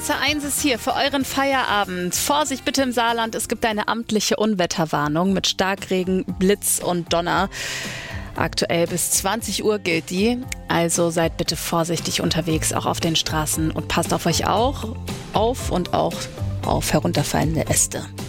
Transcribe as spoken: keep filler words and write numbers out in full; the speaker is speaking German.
S R eins ist hier für euren Feierabend. Vorsicht bitte im Saarland, es gibt eine amtliche Unwetterwarnung mit Starkregen, Blitz und Donner. Aktuell bis zwanzig Uhr gilt die, also seid bitte vorsichtig unterwegs, auch auf den Straßen, und passt auf euch auch auf und auch auf herunterfallende Äste.